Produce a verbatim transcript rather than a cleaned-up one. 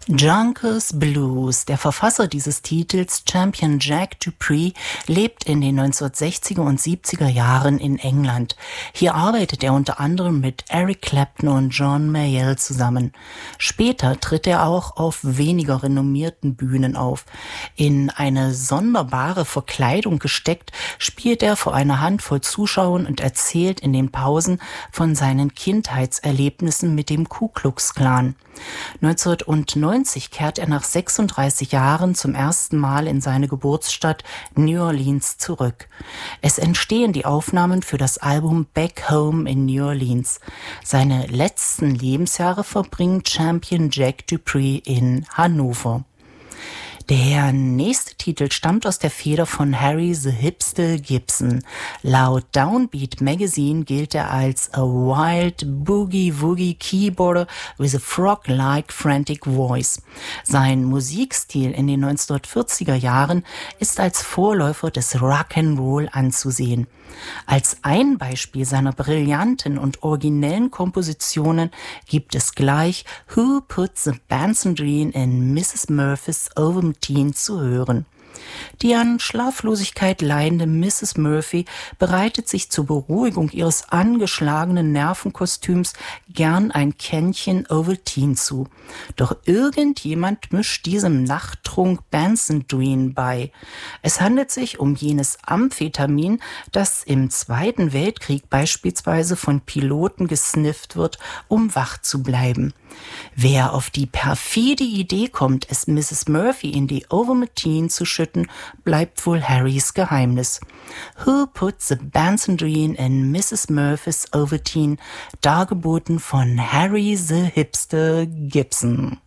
Junkers Blues. Der Verfasser dieses Titels, Champion Jack Dupree, lebt in den neunzehnhundertsechziger und siebziger Jahren in England. Hier arbeitet er unter anderem mit Eric Clapton und John Mayall zusammen. Später tritt er auch auf weniger renommierten Bühnen auf. In eine sonderbare Verkleidung gesteckt, spielt er vor einer Handvoll Zuschauern und erzählt in den Pausen von seinen Kindheitserlebnissen mit dem Ku Klux Klan. neunzehnhundertneunzig kehrt er nach sechsunddreißig Jahren zum ersten Mal in seine Geburtsstadt New Orleans zurück. Es entstehen die Aufnahmen für das Album Back Home in New Orleans. Seine letzten Lebensjahre verbringt Champion Jack Dupree in Hannover. Der nächste Titel stammt aus der Feder von Harry the Hipster Gibson. Laut Downbeat Magazine gilt er als a wild boogie-woogie keyboarder with a frog-like frantic voice. Sein Musikstil in den neunzehnhundertvierziger Jahren ist als Vorläufer des Rock'n'Roll anzusehen. Als ein Beispiel seiner brillanten und originellen Kompositionen gibt es gleich Who Put the Benzodrine in Missus Murphys Ovaltine zu hören. Die an Schlaflosigkeit leidende Missus Murphy bereitet sich zur Beruhigung ihres angeschlagenen Nervenkostüms gern ein Kännchen Ovaltine zu. Doch irgendjemand mischt diesem Nachttrunk Benzodrine bei. Es handelt sich um jenes Amphetamin, das im Zweiten Weltkrieg beispielsweise von Piloten gesnifft wird, um wach zu bleiben. Wer auf die perfide Idee kommt, es Missus Murphy in die Ovaltine zu schütten, bleibt wohl Harrys Geheimnis. Who Put the Benzodrine in Missus Murphys Ovaltine, dargeboten von Harry the Hipster Gibson.